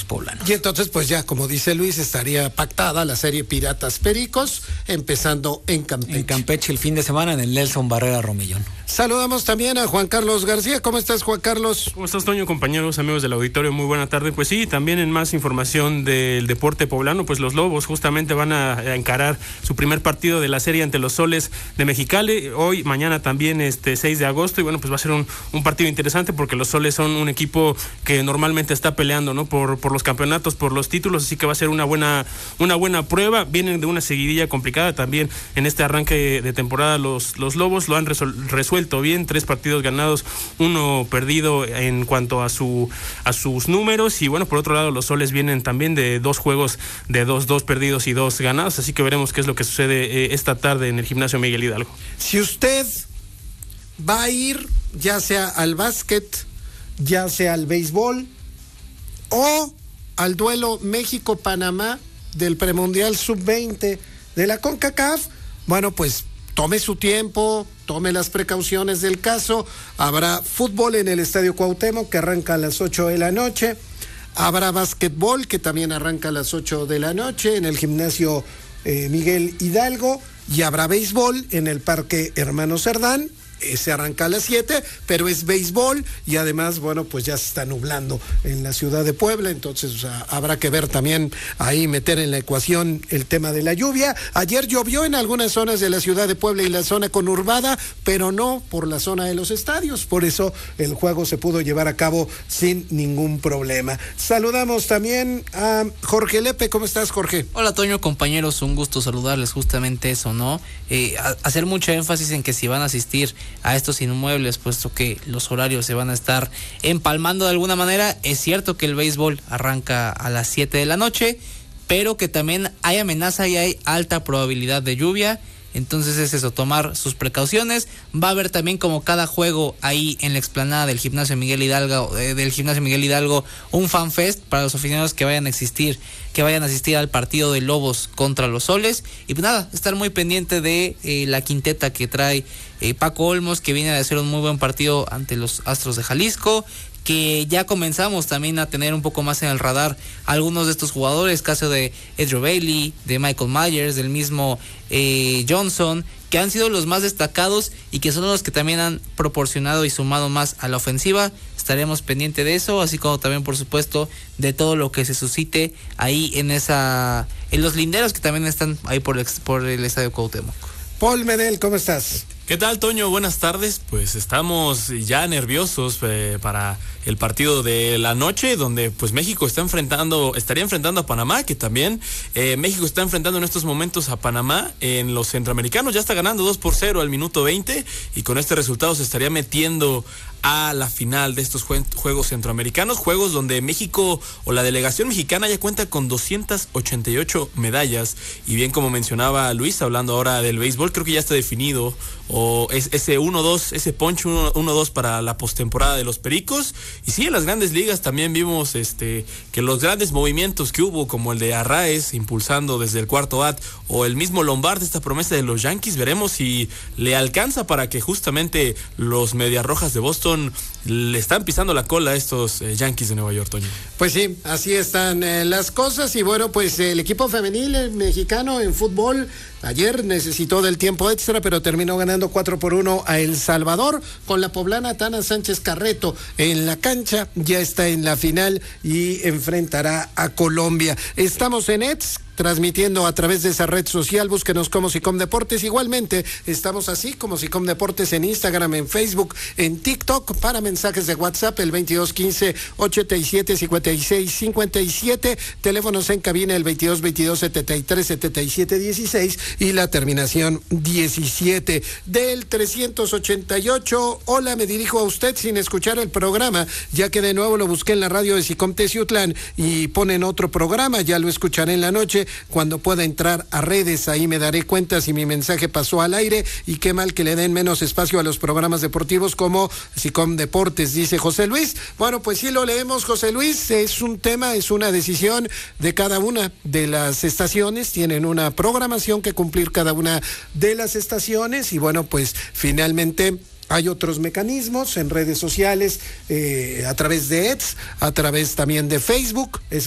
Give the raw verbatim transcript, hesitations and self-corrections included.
Poblano. Y entonces, pues ya, como dice Luis, estaría pactada la serie Piratas Pericos, empezando en Campeche. En Campeche el fin de semana en el Nelson Barrera Romellón. Saludamos también a Juan Carlos García. ¿Cómo estás, Juan Carlos? ¿Cómo estás, Toño, compañeros, amigos del auditorio? Muy buena tarde. Pues sí, también en más información del deporte poblano, pues los Lobos justamente van a encarar su primer partido de la serie ante los Soles de Mexicali. Hoy, mañana también, este seis de agosto, y bueno, pues va a ser un, un partido interesante porque los Soles son un equipo que normalmente está peleando, ¿no? Por, por los campeonatos, por los títulos, así que va a ser una buena, una buena prueba. Vienen de una seguidilla complicada también en este arranque de temporada. Los, los Lobos lo han resol, resuelto bien, tres partidos ganados, uno perdido en cuanto a su a sus números, y bueno, por otro lado los Soles vienen también de dos juegos de dos, dos perdidos y dos ganados, así que veremos qué es lo que sucede eh, esta tarde en el Gimnasio Miguel Hidalgo. Si usted va a ir ya sea al básquet, ya sea al béisbol o al duelo México-Panamá del premundial sub veinte de la CONCACAF, bueno, pues tome su tiempo, tome las precauciones del caso. Habrá fútbol en el Estadio Cuauhtémoc, que arranca a las ocho de la noche. Habrá básquetbol, que también arranca a las ocho de la noche en el Gimnasio eh, Miguel Hidalgo. Y habrá béisbol en el Parque Hermano Cerdán. Ese arranca a las siete, pero es béisbol, y además, bueno, pues ya se está nublando en la ciudad de Puebla, entonces o sea, habrá que ver también ahí, meter en la ecuación el tema de la lluvia. Ayer llovió en algunas zonas de la ciudad de Puebla y la zona conurbada, pero no por la zona de los estadios, por eso el juego se pudo llevar a cabo sin ningún problema. Saludamos también a Jorge Lepe. ¿Cómo estás, Jorge? Hola, Toño, compañeros, un gusto saludarles. Justamente eso, ¿no? Eh, a, hacer mucho énfasis en que si van a asistir a estos inmuebles, puesto que los horarios se van a estar empalmando de alguna manera. Es cierto que el béisbol arranca a las siete de la noche, pero que también hay amenaza y hay alta probabilidad de lluvia. Entonces es eso, tomar sus precauciones. Va a haber también, como cada juego, ahí en la explanada del Gimnasio Miguel Hidalgo, eh, del Gimnasio Miguel Hidalgo, un fan fest para los aficionados que vayan a existir, que vayan a asistir al partido de Lobos contra los Soles. Y pues nada, estar muy pendiente de eh, la quinteta que trae eh, Paco Olmos, que viene de hacer un muy buen partido ante los Astros de Jalisco, que ya comenzamos también a tener un poco más en el radar algunos de estos jugadores, caso de Edro Bailey, de Michael Myers, del mismo eh, Johnson, que han sido los más destacados y que son los que también han proporcionado y sumado más a la ofensiva. Estaremos pendientes de eso, así como también, por supuesto, de todo lo que se suscite ahí en esa, en los linderos que también están ahí por el, por el Estadio Cuauhtémoc. Paul Medel, ¿cómo estás? ¿Qué tal, Toño? Buenas tardes. Pues estamos ya nerviosos eh, para el partido de la noche, donde pues México está enfrentando, estaría enfrentando a Panamá, que también eh, México está enfrentando en estos momentos a Panamá en los centroamericanos. Ya está ganando dos por cero al minuto veinte, y con este resultado se estaría metiendo a la final de estos jue- Juegos Centroamericanos, juegos donde México o la delegación mexicana ya cuenta con doscientas ochenta y ocho medallas, y bien como mencionaba Luis, hablando ahora del béisbol, creo que ya está definido o es ese uno dos, ese poncho uno dos para la postemporada de los Pericos. Y sí, en las grandes ligas también vimos este que los grandes movimientos que hubo, como el de Arraez impulsando desde el cuarto bat, o el mismo Lombard, esta promesa de los Yankees, veremos si le alcanza para que justamente los Medias Rojas de Boston le están pisando la cola a estos eh, Yankees de Nueva York, Toño. Pues sí, así están eh, las cosas, y bueno, pues el equipo femenil el mexicano en fútbol ayer necesitó del tiempo extra, pero terminó ganando cuatro por uno a El Salvador, con la poblana Tana Sánchez Carreto en la cancha. Ya está en la final y enfrentará a Colombia. Estamos en E T S, transmitiendo a través de esa red social. Búsquenos como Sicom Deportes. Igualmente estamos así como Sicom Deportes en Instagram, en Facebook, en TikTok. Para mensajes de WhatsApp, el veintidós quince ochenta y siete cincuenta y seis cincuenta y siete, teléfonos en cabina el veintidós veintidós setenta y tres setenta y siete dieciséis y la terminación diecisiete del trescientos ochenta y ocho. Hola, me dirijo a usted sin escuchar el programa, ya que de nuevo lo busqué en la radio de Sicom Teciutlán y ponen otro programa. Ya lo escucharé en la noche cuando pueda entrar a redes. Ahí me daré cuenta si mi mensaje pasó al aire, y qué mal que le den menos espacio a los programas deportivos como Sicom Deportes, dice José Luis. Bueno, pues sí lo leemos, José Luis. Es un tema, es una decisión de cada una de las estaciones. Tienen una programación que cumplir cada una de las estaciones, y bueno, pues finalmente hay otros mecanismos en redes sociales, eh, a través de E T S, a través también de Facebook.